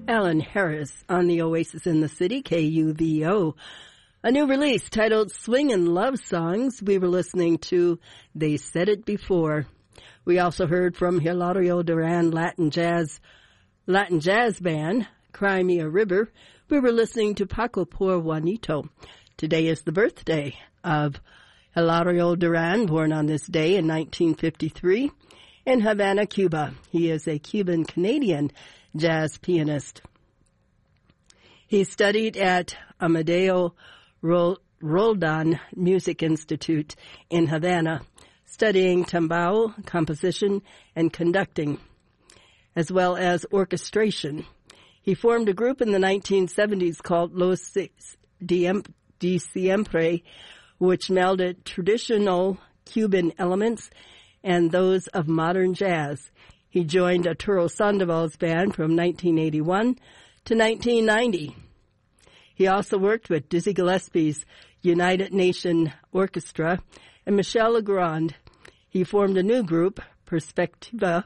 Alan Harris on the Oasis in the City, KUVO. A new release titled Swingin' Love Songs. We were listening to They Said It Before. We also heard from Hilario Duran Latin Jazz Band, Cry Me a River. We were listening to Paco por Juanito. Today is the birthday of Hilario Duran, born on this day in 1953 in Havana, Cuba. He is a Cuban-Canadian jazz pianist. He studied at Amadeo Roldan Music Institute in Havana, studying timbal, composition, and conducting, as well as orchestration. He formed a group in the 1970s called Los de Siempre, which melded traditional Cuban elements and those of modern jazz. He joined Arturo Sandoval's band from 1981 to 1990. He also worked with Dizzy Gillespie's United Nation Orchestra and Michel Legrand. He formed a new group, Perspectiva,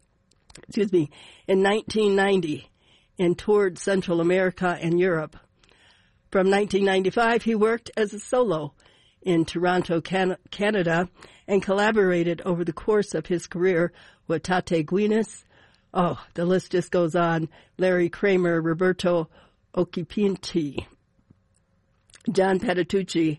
in 1990 and toured Central America and Europe. From 1995, he worked as a solo in Toronto, Canada, and collaborated over the course of his career with Tate Guinness. Oh, the list just goes on. Larry Kramer, Roberto Occhipinti, John Patitucci,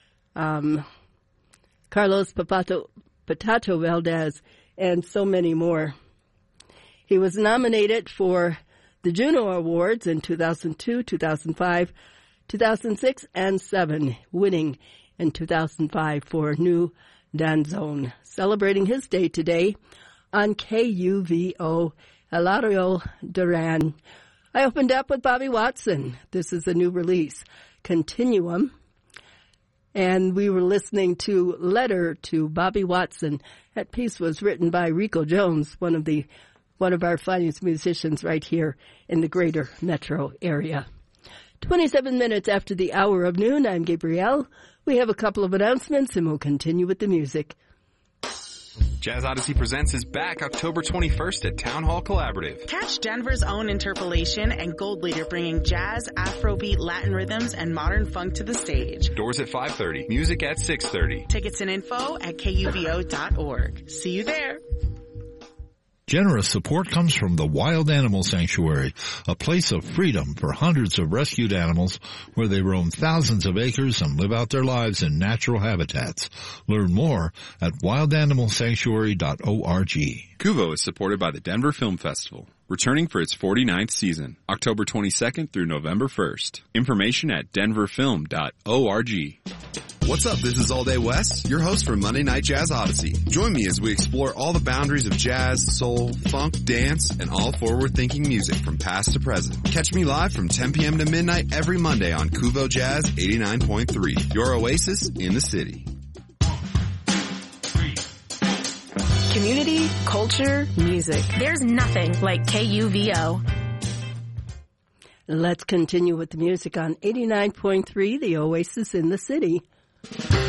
Carlos Patato Valdez, and so many more. He was nominated for the Juno Awards in 2002, 2005, 2006, and 2007, winning in 2005 for New Danzón. Celebrating his day today on KUVO, Hilario Duran. I opened up with Bobby Watson. This is a new release, Continuum. And we were listening to Letter to Bobby Watson. That piece was written by Rico Jones, one of our finest musicians right here in the greater metro area. 27 minutes after the hour of noon, I'm Gabrielle. We have a couple of announcements and we'll continue with the music. Jazz Odyssey Presents is back October 21st at Town Hall Collaborative. Catch Denver's own Interpolation and Gold Leader bringing jazz, Afrobeat, Latin rhythms, and modern funk to the stage. Doors at 5:30. Music at 6:30. Tickets and info at kuvo.org. See you there. Generous support comes from the Wild Animal Sanctuary, a place of freedom for hundreds of rescued animals where they roam thousands of acres and live out their lives in natural habitats. Learn more at wildanimalsanctuary.org. KUVO is supported by the Denver Film Festival, returning for its 49th season, October 22nd through November 1st. Information at denverfilm.org. What's up? This is All Day Wes, your host for Monday Night Jazz Odyssey. Join me as we explore all the boundaries of jazz, soul, funk, dance, and all forward-thinking music from past to present. Catch me live from 10 p.m. to midnight every Monday on KUVO Jazz 89.3, your oasis in the city. Community, culture, music. There's nothing like KUVO. Let's continue with the music on 89.3, the Oasis in the City.